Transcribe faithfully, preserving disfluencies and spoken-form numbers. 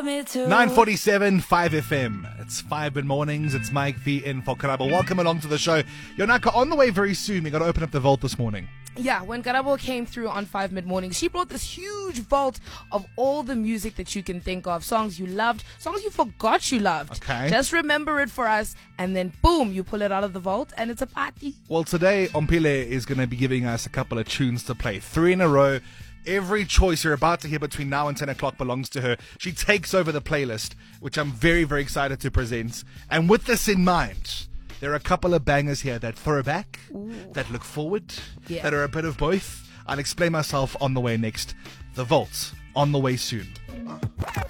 nine forty-seven, five F M. It's five Mid Mornings. It's Mike V in for Karabo. Welcome along to the show. Yonaka, on the way very soon. We got to open up the vault this morning. Yeah, when Karabo came through on five Mid Mornings, she brought this huge vault of all the music that you can think of. Songs you loved, songs you forgot you loved. Okay. Just remember it for us, and then boom, you pull it out of the vault, and it's a party. Well, today, Ompile is going to be giving us a couple of tunes to play. Three in a row. Every choice you're about to hear between now and ten o'clock belongs to her. She takes over the playlist, which I'm very, very excited to present. And with this in mind, there are a couple of bangers here that throw back, Ooh. that look forward, yeah. that are a bit of both. I'll explain myself on the way next. The Vault, on the way soon.